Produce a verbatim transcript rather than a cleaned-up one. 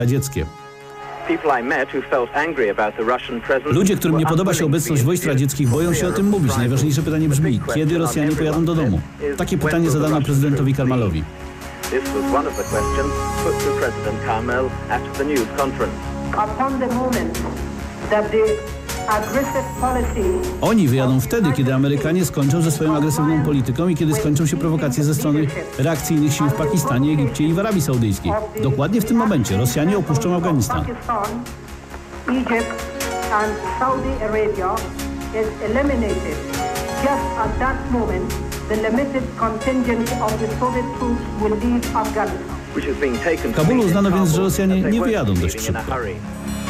radzieckie. Ludzie, którym nie podoba się obecność wojsk radzieckich, boją się o tym mówić. Najważniejsze pytanie brzmi, kiedy Rosjanie pojadą do domu? Takie pytanie zadano prezydentowi Karmalowi. Oni wyjadą wtedy, kiedy Amerykanie skończą ze swoją agresywną polityką i kiedy skończą się prowokacje ze strony reakcyjnych sił w Pakistanie, Egipcie i w Arabii Saudyjskiej. Dokładnie w tym momencie Rosjanie opuszczą Afganistan. W Kabulu uznano więc, że Rosjanie nie wyjadą dość szybko.